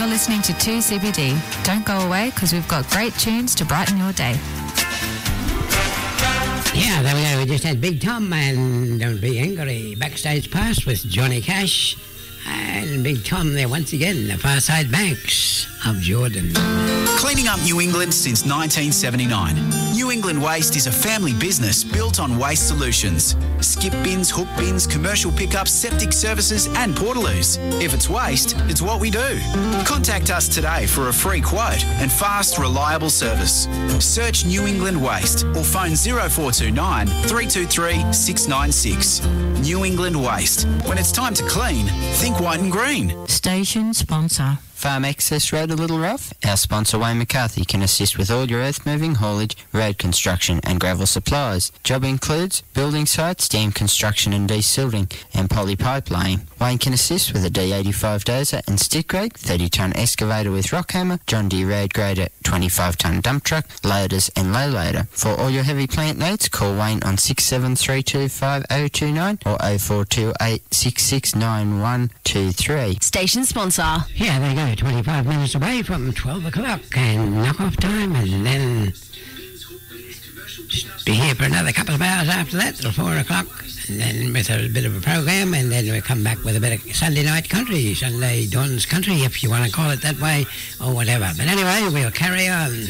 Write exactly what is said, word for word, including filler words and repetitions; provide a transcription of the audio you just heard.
You're listening to two C B D. Don't go away because we've got great tunes to brighten your day. Yeah, there we go. We just had Big Tom and Don't Be Angry backstage pass with Johnny Cash and Big Tom there once again, the far side banks of Jordan. Cleaning up New England since nineteen seventy-nine. New England Waste is a family business built on waste solutions. Skip bins, hook bins, commercial pickups, septic services and portaloos. If it's waste, it's what we do. Contact us today for a free quote and fast, reliable service. Search New England Waste or phone zero four two nine, three two three, six nine six. New England Waste. When it's time to clean, think white and green. Station sponsor. Farm Access Road a little rough? Our sponsor Wayne McCarthy can assist with all your earth moving, haulage, road construction and gravel supplies. Job includes building sites, dam construction and desilting and poly pipe laying. Wayne can assist with a D eighty-five dozer and stick rake, thirty tonne excavator with rock hammer, John Deere road grader, twenty-five tonne dump truck, loaders and low loader. For all your heavy plant needs, call Wayne on six seven three two five oh two nine or oh four two eight six six nine one two three. Station sponsor. Yeah, there you go. twenty-five minutes away from twelve o'clock and knock-off time, and then be here for another couple of hours after that till four o'clock, and then with a bit of a program, and then we'll come back with a bit of Sunday night country, Sunday Dawn's country, if you want to call it that way, or whatever. But anyway, we'll carry on.